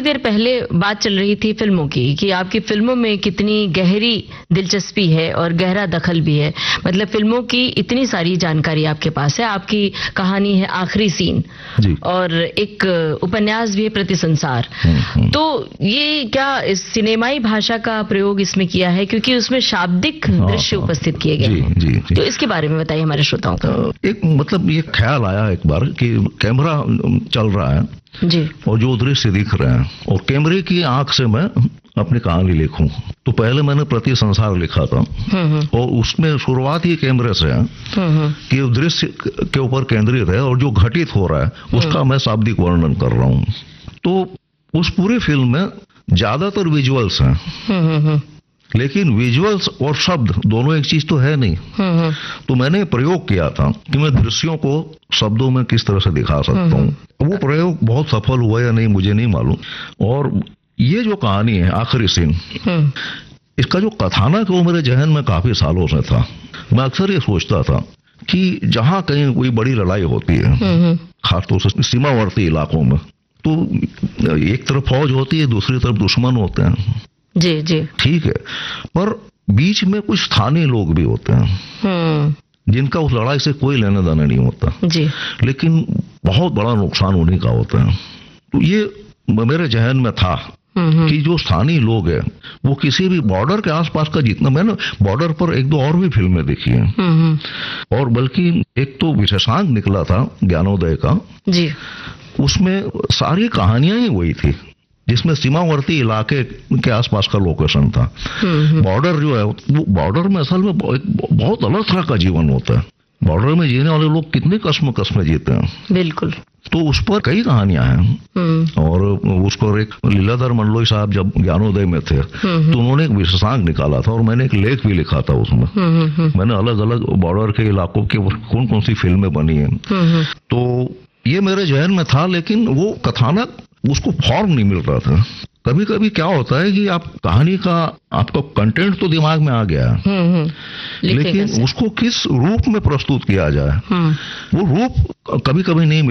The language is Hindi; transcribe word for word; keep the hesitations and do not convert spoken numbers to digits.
देर पहले बात चल रही थी फिल्मों की, कि आपकी फिल्मों में कितनी गहरी दिलचस्पी है और गहरा दखल भी है। मतलब फिल्मों की इतनी सारी जानकारी आपके पास है। आपकी कहानी है आखिरी सीन जी। और एक उपन्यास भी है प्रति संसार। तो ये क्या इस सिनेमाई भाषा का प्रयोग इसमें किया है, क्योंकि उसमें शाब्दिक दृश्य उपस्थित किए गए जी, हैं। जी, जी। तो इसके बारे में बताइए हमारे श्रोताओं को। एक मतलब ये ख्याल आया एक बार कि कैमरा चल रहा है जी। और जो दृश्य दिख रहे हैं और कैमरे की आंख से मैं अपनी कहानी लिखूं। तो पहले मैंने प्रति संसार लिखा था और उसमें शुरुआत ही कैमरे से है कि दृश्य के ऊपर केंद्रित है और जो घटित हो रहा है उसका मैं शाब्दिक वर्णन कर रहा हूं। तो उस पूरी फिल्म में ज्यादातर विजुअल्स हैं, लेकिन विजुअल्स और शब्द दोनों एक चीज तो है नहीं। तो मैंने प्रयोग किया था कि मैं दृश्यों को शब्दों में किस तरह से दिखा सकता हूँ। वो प्रयोग बहुत सफल हुआ या नहीं मुझे नहीं मालूम। और ये जो कहानी है आखिरी सीन, इसका जो कथानक है वो मेरे जहन में काफी सालों से था। मैं अक्सर ये सोचता था कि जहां कहीं कोई बड़ी लड़ाई होती है, खासतौर से सीमावर्ती इलाकों में, तो एक तरफ फौज होती है, दूसरी तरफ दुश्मन होते हैं। जी जी। ठीक है, पर बीच में कुछ स्थानीय लोग भी होते हैं जिनका उस लड़ाई से कोई लेना देना नहीं होता जी, लेकिन बहुत बड़ा नुकसान उन्हीं का होता है। तो ये मेरे जहन में था कि जो स्थानीय लोग हैं वो किसी भी बॉर्डर के आसपास का, जितना मैंने बॉर्डर पर एक दो और भी फिल्में देखी हैं, और बल्कि एक तो विशेषांक निकला था ज्ञानोदय का जी, उसमें सारी कहानियां ही वही थी जिसमें सीमावर्ती इलाके के आसपास का लोकेशन था। बॉर्डर जो है वो बॉर्डर में असल में बहुत अलग तरह का जीवन होता है। बॉर्डर में जीने वाले लोग कितने कस्म कस्म जीते हैं। बिल्कुल। तो उस पर कई कहानियां हैं और उसको एक लीलाधर मंडलोई साहब जब ज्ञानोदय में थे तो उन्होंने एक विशेषांक निकाला था और मैंने एक लेख भी लिखा था उसमें। मैंने अलग अलग बॉर्डर के इलाकों के कौन कौन सी फिल्में बनी हैं। तो ये मेरे जहन में था, लेकिन वो कथानक उसको फॉर्म नहीं मिल रहा था। कभी कभी क्या होता है कि आप कहानी का आपका कंटेंट तो दिमाग में आ गया है, लेकिन उसको किस रूप में प्रस्तुत किया जाए वो रूप कभी कभी नहीं